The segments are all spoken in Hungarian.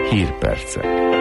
Hírpercek.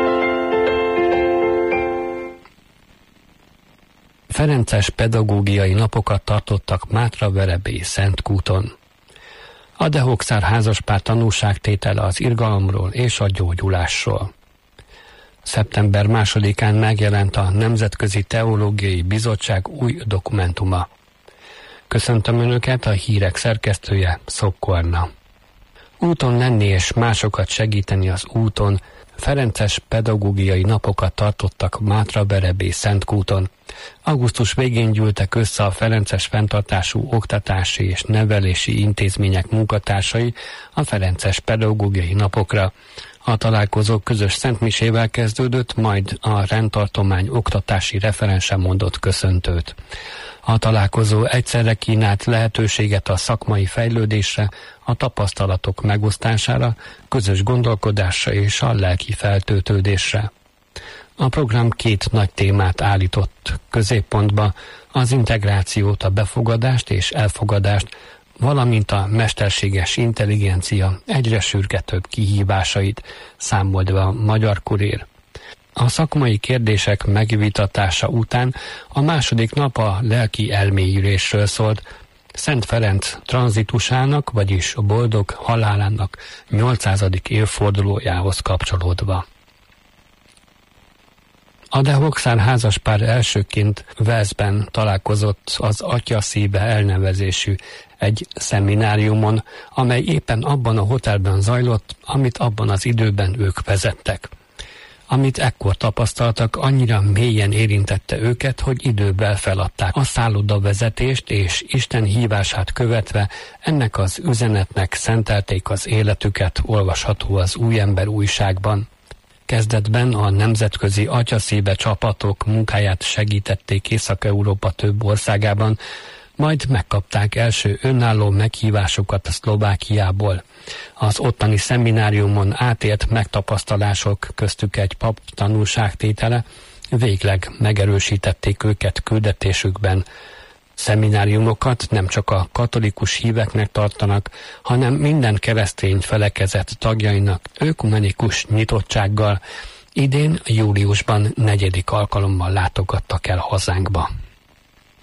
Ferences pedagógiai napokat tartottak Mátra-Verebélyi Szentkúton. A Dehokszár házaspár tanúságtétele az irgalomról és a gyógyulásról. Szeptember 2-án megjelent a Nemzetközi Teológiai Bizottság új dokumentuma. Köszöntöm Önöket, a hírek szerkesztője, Szokkorna. Úton lenni és másokat segíteni az úton, ferences pedagógiai napokat tartottak Mátra-Verebélyi Szentkúton. Augusztus végén gyűltek össze a ferences fenntartású oktatási és nevelési intézmények munkatársai a ferences pedagógiai napokra. A találkozó közös szentmisével kezdődött, majd a rendtartomány oktatási referense mondott köszöntőt. A találkozó egyszerre kínált lehetőséget a szakmai fejlődésre, a tapasztalatok megosztására, közös gondolkodásra és a lelki feltöltődésre. A program 2 nagy témát állított középpontba: az integrációt, a befogadást és elfogadást, valamint a mesterséges intelligencia egyre sürgetőbb kihívásait, számolt be a Magyar Kurér. A szakmai kérdések megvitatása után a második nap a lelki elmélyülésről szólt, Szent Ferenc tranzitusának, vagyis a boldog halálának 800. évfordulójához kapcsolódva. A Dehokszár házaspár elsőként Velszben találkozott az Atya szíve elnevezésű egy szemináriumon, amely éppen abban a hotelben zajlott, amit abban az időben ők vezettek. Amit ekkor tapasztaltak, annyira mélyen érintette őket, hogy idővel feladták a szállodavezetést, és Isten hívását követve ennek az üzenetnek szentelték az életüket, olvasható az Új Ember újságban. Kezdetben a nemzetközi atyaszíve csapatok munkáját segítették Észak-Európa több országában, majd megkapták első önálló meghívásokat Szlovákiából. Az ottani szemináriumon átélt megtapasztalások, köztük egy pap tanúságtétele, végleg megerősítették őket küldetésükben. Szemináriumokat nem csak a katolikus híveknek tartanak, hanem minden keresztény felekezet tagjainak ökumenikus nyitottsággal. Idén júliusban 4. alkalommal látogattak el hazánkba.